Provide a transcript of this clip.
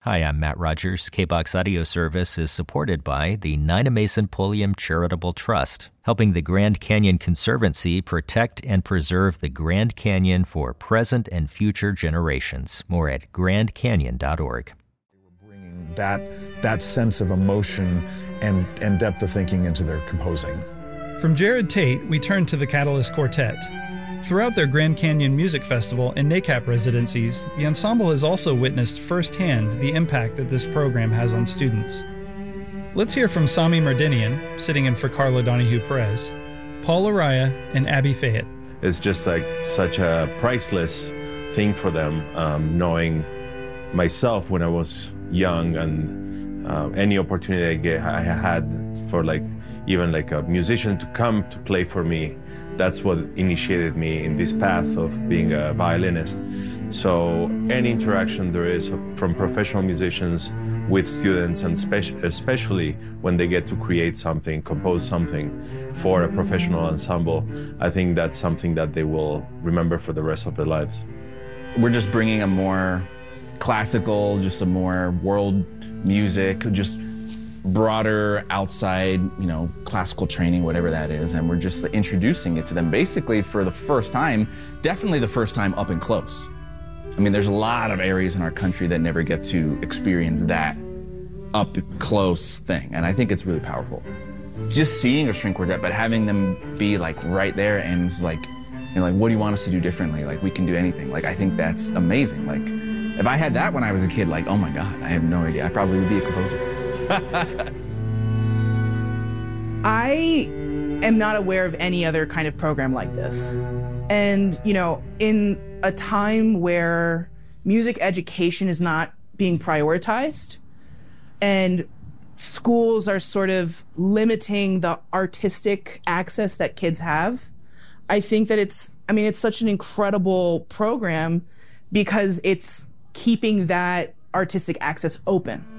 Hi, I'm Matt Rogers. KBOX Audio Service is supported by the Nina Mason Pulliam Charitable Trust, helping the Grand Canyon Conservancy protect and preserve the Grand Canyon for present and future generations. More at grandcanyon.org. Bringing that sense of emotion and depth of thinking into their composing. From Jared Tate, we turn to the Catalyst Quartet. Throughout their Grand Canyon Music Festival and NACAP residencies, the ensemble has also witnessed firsthand the impact that this program has on students. Let's hear from Sami Merdinian, sitting in for Carla Donahue-Perez, Paul Araya, and Abby Fayette. It's just like such a priceless thing for them, knowing myself when I was young and any opportunity I had for even a musician to come to play for me. That's what initiated me in this path of being a violinist. So any interaction there is from professional musicians with students, and especially when they get to create something, compose something for a professional ensemble, I think that's something that they will remember for the rest of their lives. We're just bringing a more classical, just a more world music, just broader outside, classical training, whatever that is, and we're just introducing it to them basically for the first time, definitely the first time up and close. I mean, there's a lot of areas in our country that never get to experience that up close thing, and I think it's really powerful. Just seeing a string quartet, but having them be right there and it's what do you want us to do differently? We can do anything. I think that's amazing. If I had that when I was a kid, oh my God, I have no idea. I probably would be a composer. I am not aware of any other kind of program like this. And, in a time where music education is not being prioritized and schools are sort of limiting the artistic access that kids have, I think that it's such an incredible program because it's keeping that artistic access open.